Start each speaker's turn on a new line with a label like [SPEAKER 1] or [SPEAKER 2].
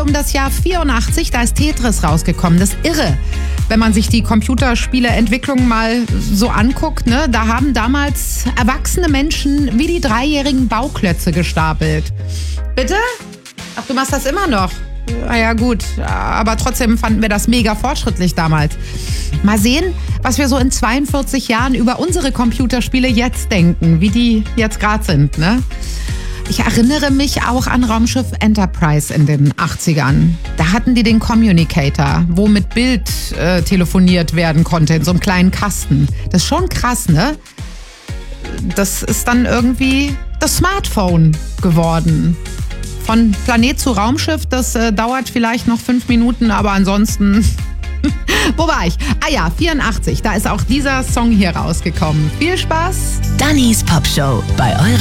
[SPEAKER 1] um das Jahr 84, da ist Tetris rausgekommen. Das ist irre. Wenn man sich die Computerspieleentwicklung mal so anguckt, ne, da haben damals erwachsene Menschen wie die 3-jährigen Bauklötze gestapelt. Bitte? Ach, du machst das immer noch? Ja gut, aber trotzdem fanden wir das mega fortschrittlich damals. Mal sehen, was wir so in 42 Jahren über unsere Computerspiele jetzt denken, wie die jetzt gerade sind, ne? Ich erinnere mich auch an Raumschiff Enterprise in den 80ern. Da hatten die den Communicator, wo mit Bild telefoniert werden konnte in so einem kleinen Kasten. Das ist schon krass, ne? Das ist dann irgendwie das Smartphone geworden. Von Planet zu Raumschiff, das dauert vielleicht noch 5 Minuten, aber ansonsten... Wo war ich? Ah ja, 84, da ist auch dieser Song hier rausgekommen. Viel Spaß!
[SPEAKER 2] Dannys Pop Show bei eurer